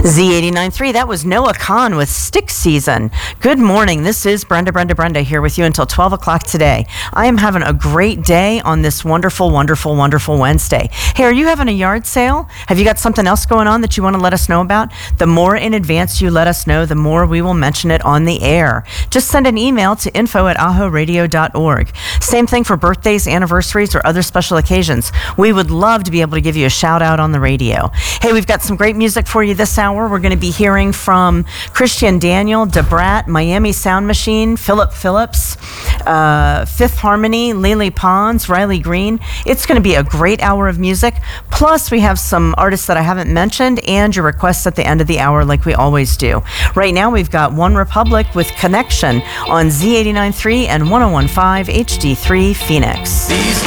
Z89.3, that was Noah Kahn with Stick Season. Good morning. This is Brenda here with you until 12 o'clock today. I am having a great day on this wonderful Wednesday. Hey, are you having a yard sale? Have you got something else going on that you want to let us know about? The more in advance you let us know, the more we will mention it on the air. Just send an email to info@ahoradio.org. Same thing for birthdays, anniversaries, or other special occasions. We would love to be able to give you a shout out on the radio. Hey, we've got some great music for you this hour. We're going to be hearing from Christian Daniel, Debrat, Miami Sound Machine, Philip Phillips, Fifth Harmony, Lily Pons, Riley Green. It's going to be a great hour of music. Plus, we have some artists that I haven't mentioned and your requests at the end of the hour like we always do. Right now, we've got One Republic with Connection on Z89.3 and 101.5 HD3 Phoenix.